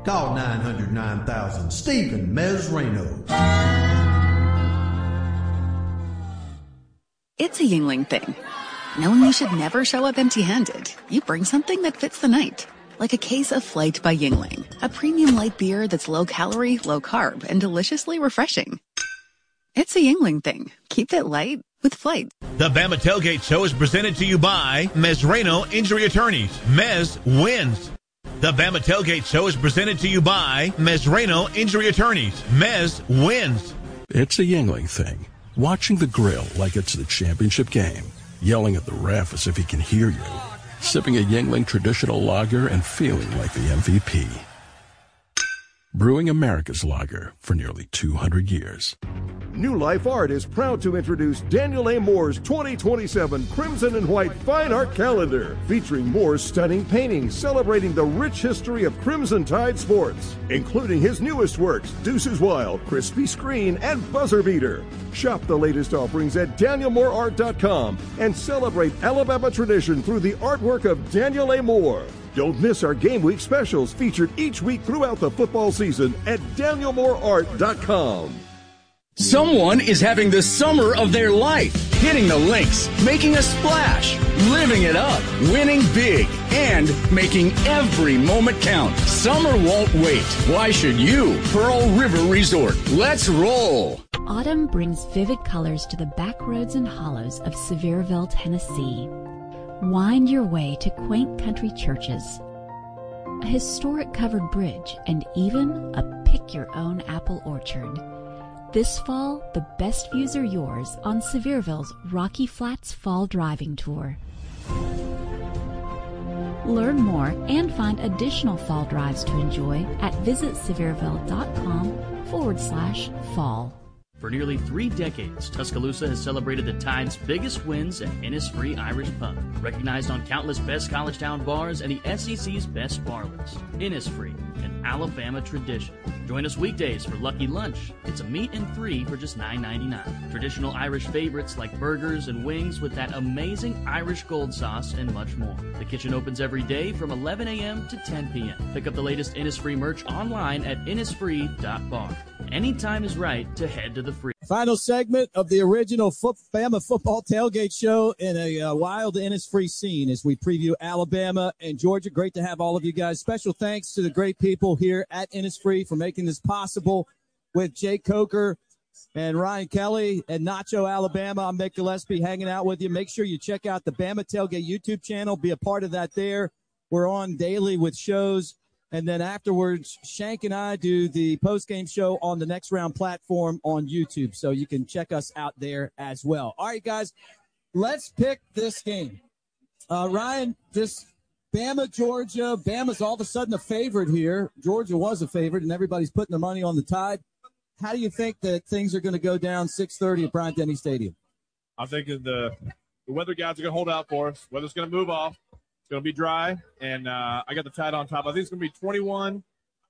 Call 909,000 Stephen Mesrano. It's a Yingling thing. Knowing you should never show up empty-handed, you bring something that fits the night. Like a case of Flight by Yingling, a premium light beer that's low-calorie, low-carb, and deliciously refreshing. It's a Yingling thing. Keep it light with Flight. The Bama Tailgate Show is presented to you by Mesrano Injury Attorneys. Mez wins. The Bama Tailgate Show is presented to you by Mesrano Injury Attorneys. Mez wins. It's a Yingling thing. Watching the grill like it's the championship game. Yelling at the ref as if he can hear you. Sipping a Yingling traditional lager and feeling like the MVP. Brewing America's lager for nearly 200 years. New Life Art is proud to introduce Daniel A. Moore's 2027 Crimson and White Fine Art Calendar, featuring Moore's stunning paintings celebrating the rich history of Crimson Tide sports, including his newest works, Deuces Wild, Crispy Screen, and Buzzer Beater. Shop the latest offerings at DanielMooreArt.com and celebrate Alabama tradition through the artwork of Daniel A. Moore. Don't miss our Game Week specials featured each week throughout the football season at DanielMooreArt.com. Someone is having the summer of their life, hitting the links, making a splash, living it up, winning big, and making every moment count. Summer won't wait. Why should you? Pearl River Resort. Let's roll. Autumn brings vivid colors to the back roads and hollows of Sevierville, Tennessee. Wind your way to quaint country churches, a historic covered bridge, and even a pick-your-own apple orchard. This fall, the best views are yours on Sevierville's Rocky Flats Fall Driving Tour. Learn more and find additional fall drives to enjoy at visitsevierville.com/fall. For nearly 3 decades, Tuscaloosa has celebrated the Tide's biggest wins at Innisfree Irish Pub, recognized on countless best college town bars and the SEC's best parlors. Innisfree, an Alabama tradition. Join us weekdays for Lucky Lunch. It's a meat and 3 for just $9.99. Traditional Irish favorites like burgers and wings with that amazing Irish gold sauce and much more. The kitchen opens every day from 11 a.m. to 10 p.m. Pick up the latest Innisfree merch online at innisfree.bar. Any time is right to head to the free. Final segment of the original Bama Football Tailgate Show in a wild Innisfree scene as we preview Alabama and Georgia. Great to have all of you guys. Special thanks to the great people here at Innisfree for making this possible with Jake Coker and Ryan Kelly and Nacho Alabama. I'm Mick Gillespie hanging out with you. Make sure you check out the Bama Tailgate YouTube channel. Be a part of that there. We're on daily with shows. And then afterwards, Shank and I do the post-game show on the Next Round platform on YouTube. So you can check us out there as well. All right, guys, let's pick this game. Ryan, this Bama, Georgia. Bama's all of a sudden a favorite here. Georgia was a favorite, and everybody's putting their money on the Tide. How do you think that things are going to go down 6:30 at Bryant-Denny Stadium? I think the weather guys are going to hold out for us. Weather's going to move off. It's going to be dry, and I got the Tide on top. I think it's going to be 21-16.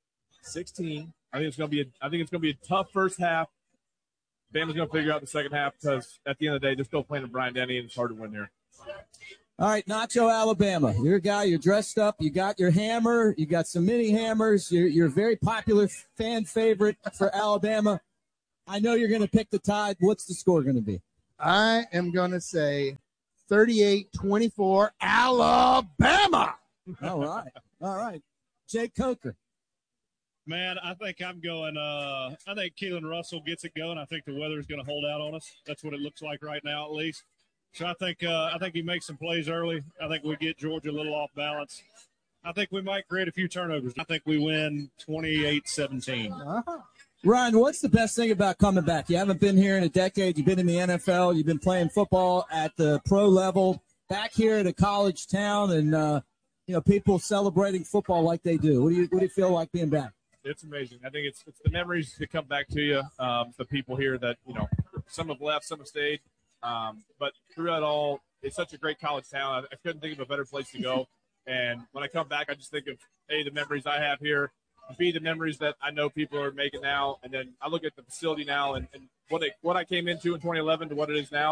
I think it's going to be a tough first half. Bama's going to figure out the second half because at the end of the day, they're still playing at Bryant-Denny, and it's hard to win here. All right, Nacho Alabama. You're a guy. You're dressed up. You got your hammer. You got some mini hammers. You're a very popular fan favorite for Alabama. I know you're going to pick the Tide. What's the score going to be? I am going to say 38-24 Alabama. All right. Jake Coker. Man, I think I'm going I think Keelan Russell gets it going. I think the weather is going to hold out on us. That's what it looks like right now, at least. So I think he makes some plays early. I think we get Georgia a little off balance. I think we might create a few turnovers. I think we win 28-17. Uh-huh. Ryan, what's the best thing about coming back? You haven't been here in a decade. You've been in the NFL. You've been playing football at the pro level. Back here at a college town, and people celebrating football like they do. What do you feel like being back? It's amazing. I think it's the memories that come back to you. The people here that some have left, some have stayed. But through it all, it's such a great college town. I couldn't think of a better place to go. And when I come back, I just think of, A, the memories I have here, B, the memories that I know people are making now. And then I look at the facility now and what I came into in 2011 to what it is now.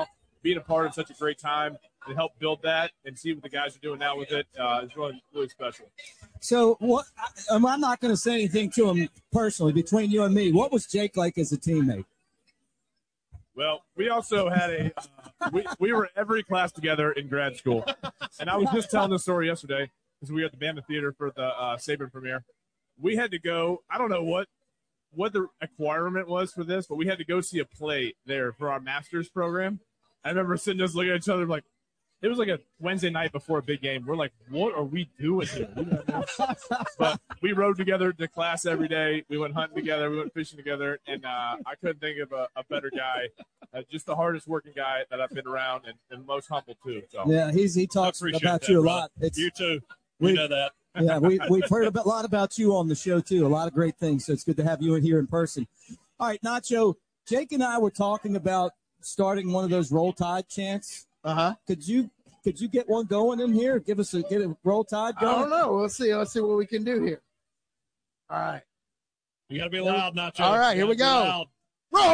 being a part of such a great time to help build that and see what the guys are doing now with it is really, really special. So what? I'm not going to say anything to him personally. Between you and me, what was Jake like as a teammate? Well, we also had we were every class together in grad school. And I was just telling this story yesterday because we were at the Bama Theater for the Saban premiere. We had to go, I don't know what the requirement was for this, but we had to go see a play there for our master's program. I remember sitting just looking at each other like, it was like a Wednesday night before a big game. We're like, what are we doing here? But we rode together to class every day. We went hunting together. We went fishing together. And I couldn't think of a better guy. Just the hardest working guy that I've been around and most humble, too. So. Yeah, he talks about you a lot. You, too. We know that. Yeah, we've heard a lot about you on the show, too. A lot of great things. So it's good to have you in here in person. All right, Nacho, Jake and I were talking about starting one of those Roll Tide chants. Could you get one going in here? Get a Roll Tide going? I don't know. We'll see. Let's see what we can do here. All right. You got to be loud, Nacho. All right, here we go. Roll!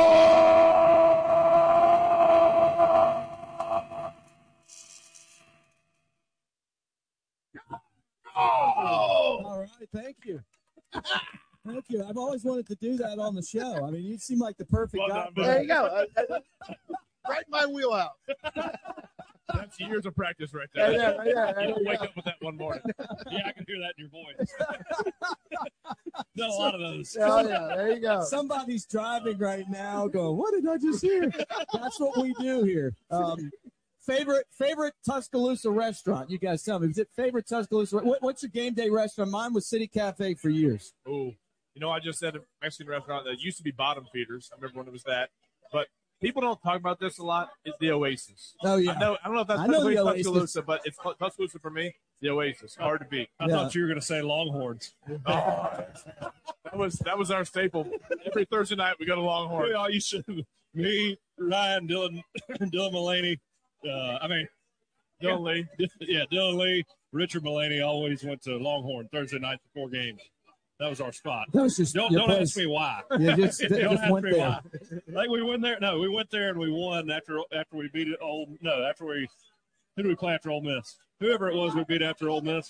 All right, thank you. Thank you. I've always wanted to do that on the show. I mean, you seem like the perfect guy. There you go. Right in my wheelhouse. That's years of practice right there. Yeah. You don't wake up with that one morning. Yeah, I can hear that in your voice. Done a lot of those. Oh, yeah, there you go. Somebody's driving right now going, what did I just hear? That's what we do here. Favorite Tuscaloosa restaurant? You guys tell me. Is it favorite Tuscaloosa? What's your game day restaurant? Mine was City Cafe for years. Oh, I just said a Mexican restaurant that used to be Bottom Feeders. I remember when it was that. But people don't talk about this a lot. It's the Oasis. Oh, yeah. I don't know if that's Tuscaloosa, but it's Tuscaloosa for me. The Oasis. Hard to beat. I thought you were going to say Longhorns. Oh, that was our staple. Every Thursday night we go to Longhorn. Yeah, you should. Me, Ryan, Dylan Mullaney. Dylan Lee. Yeah, Dylan Lee, Richard Mullaney always went to Longhorn Thursday night before games. That was our spot. That was just don't ask me why. Yeah, don't just ask went me there. why. Like we went there. No, we went there and we won after we beat it. Who did we play after Ole Miss? Whoever it was, we beat after Ole Miss.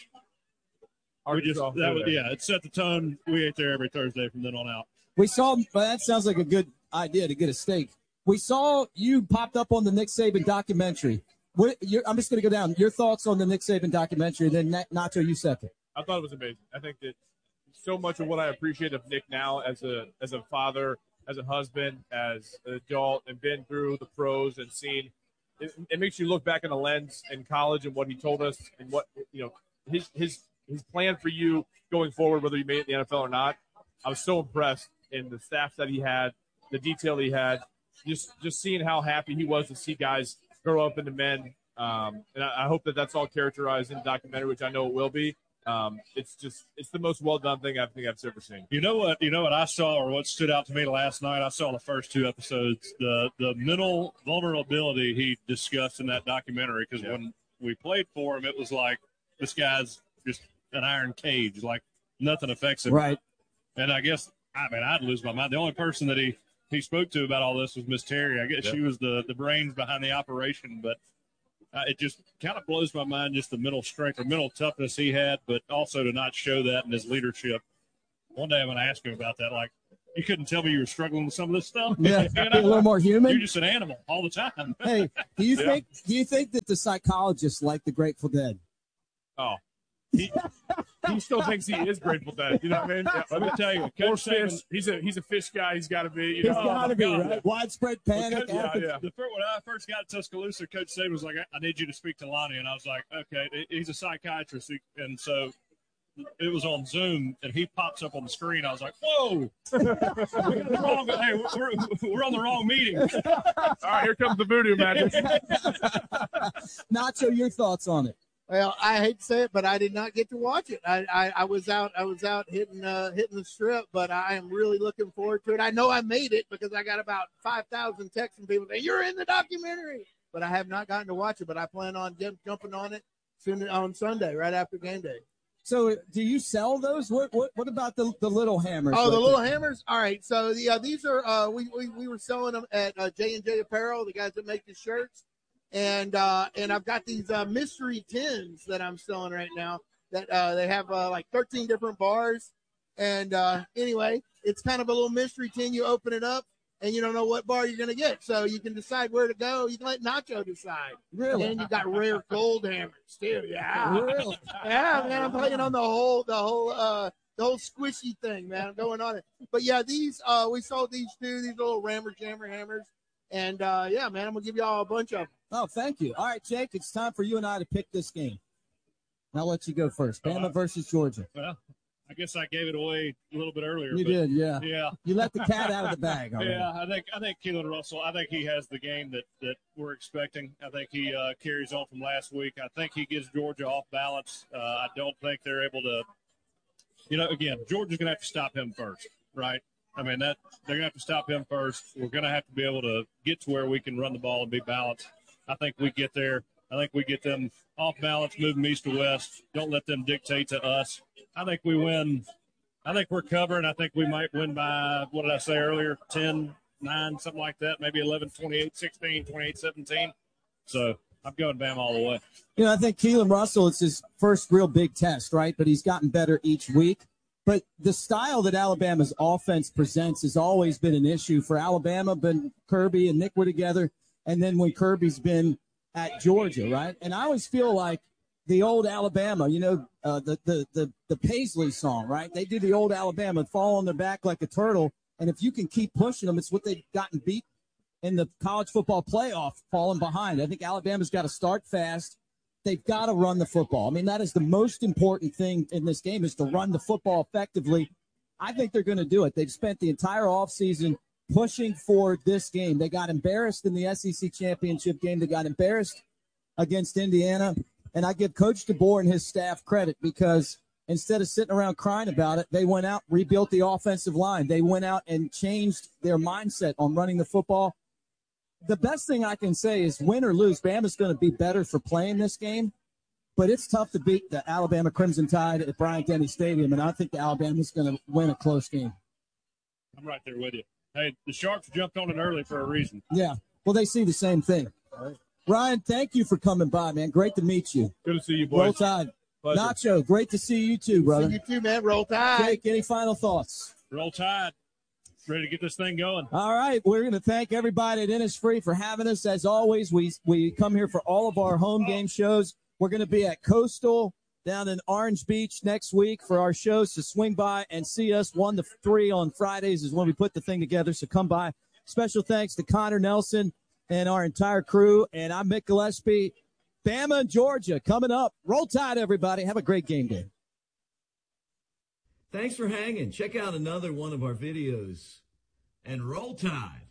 It set the tone. We ate there every Thursday from then on out. That sounds like a good idea to get a steak. We saw you popped up on the Nick Saban documentary. I'm just going to go down. Your thoughts on the Nick Saban documentary, then Nacho, you second. I thought it was amazing. I think that so much of what I appreciate of Nick now as a father, as a husband, as an adult, and been through the pros and seen it makes you look back in a lens in college and what he told us and what his plan for you going forward, whether you made it in the NFL or not. I was so impressed in the staff that he had, the detail he had, just seeing how happy he was to see guys grow up into men. And I hope that that's all characterized in the documentary, which I know it will be. It's the most well done thing I think I've ever seen. You know what I saw, or what stood out to me last night? I saw the first two episodes, the mental vulnerability he discussed in that documentary. Because when we played for him, it was like this guy's just an iron cage, like nothing affects him. Right. And I guess I'd lose my mind. The only person that he spoke to about all this was Miss Terry. I guess she was the brains behind the operation, but. It just kind of blows my mind, just the mental strength or mental toughness he had, but also to not show that in his leadership. One day I'm going to ask him about that. Like, you couldn't tell me you were struggling with some of this stuff. Yeah, be a little more human. You're just an animal all the time. Hey, do you think that the psychologists like the Grateful Dead? Oh, he still thinks he is Grateful Dead. You know what I mean? Yeah. Let me tell you, Coach Saban, he's a fish guy. He's got to be. He's got to be, right? Widespread panic. When I first got to Tuscaloosa, Coach Saban was like, "I need you to speak to Lonnie," and I was like, "Okay." He's a psychiatrist, and so it was on Zoom, and he pops up on the screen. I was like, "Whoa, we're on the wrong meeting." All right, here comes the voodoo magic. Nacho, your thoughts on it? Well, I hate to say it, but I did not get to watch it. I was out hitting the strip, but I am really looking forward to it. I know I made it because I got about 5,000 texts from people saying, "You're in the documentary," but I have not gotten to watch it. But I plan on jumping on it soon on Sunday, right after game day. So, do you sell those? What about the little hammers? Oh, the little hammers. All right. So these are we were selling them at J&J Apparel, the guys that make the shirts. And I've got these mystery tins that I'm selling right now that they have like 13 different bars. And anyway, it's kind of a little mystery tin. You open it up, and you don't know what bar you're going to get. So you can decide where to go. You can let Nacho decide. Really? And you got rare gold hammers, too. Yeah. Really? Yeah, man, I'm playing on the whole squishy thing, man. I'm going on it. But, yeah, these we sold these too, these little Rammer Jammer hammers. And, yeah, man, I'm going to give you all a bunch of them. Oh, thank you. All right, Jake, it's time for you and I to pick this game. I'll let you go first. Bama versus Georgia. Well, I guess I gave it away a little bit earlier. You did, yeah. Yeah. You let the cat out of the bag. Already. Yeah, I think Keelan Russell, I think he has the game that we're expecting. I think he carries on from last week. I think he gets Georgia off balance. I don't think they're able to, again, Georgia's going to have to stop him first, right? I mean, they're going to have to stop him first. We're going to have to be able to get to where we can run the ball and be balanced. I think we get there. I think we get them off balance, move them east to west. Don't let them dictate to us. I think we win. I think we're covering. I think we might win by, what did I say earlier, 10-9, something like that, maybe 11-28-16, 28-17. So I'm going Bama all the way. I think Keelan Russell, it's his first real big test, right? But he's gotten better each week. But the style that Alabama's offense presents has always been an issue for Alabama. But Kirby and Nick were together, and then when Kirby's been at Georgia, right? And I always feel like the old Alabama, the Paisley song, right? They do the old Alabama, fall on their back like a turtle. And if you can keep pushing them, it's what they've gotten beat in the college football playoff, falling behind. I think Alabama's got to start fast. They've got to run the football. I mean, that is the most important thing in this game, is to run the football effectively. I think they're going to do it. They've spent the entire offseason pushing for this game. They got embarrassed in the SEC championship game. They got embarrassed against Indiana. And I give Coach DeBoer and his staff credit, because instead of sitting around crying about it, they went out, rebuilt the offensive line. They went out and changed their mindset on running the football. The best thing I can say is, win or lose, Bama's going to be better for playing this game. But it's tough to beat the Alabama Crimson Tide at Bryant-Denny Stadium, and I think Alabama's going to win a close game. I'm right there with you. Hey, the Sharks jumped on it early for a reason. Yeah. Well, they see the same thing. All right. Ryan, thank you for coming by, man. Great to meet you. Good to see you, boys. Roll Tide. Pleasure. Nacho, great to see you too, brother. See you too, man. Roll Tide. Jake, any final thoughts? Roll Tide. Ready to get this thing going. All right. We're going to thank everybody at Innisfree for having us. As always, we come here for all of our home game shows. We're going to be at Coastal down in Orange Beach next week for our shows, so swing by and see us. 1 to 3 on Fridays is when we put the thing together, so come by. Special thanks to Connor Nelson and our entire crew. And I'm Mick Gillespie. Bama and Georgia coming up. Roll Tide, everybody. Have a great game day. Thanks for hanging. Check out another one of our videos. And Roll Tide.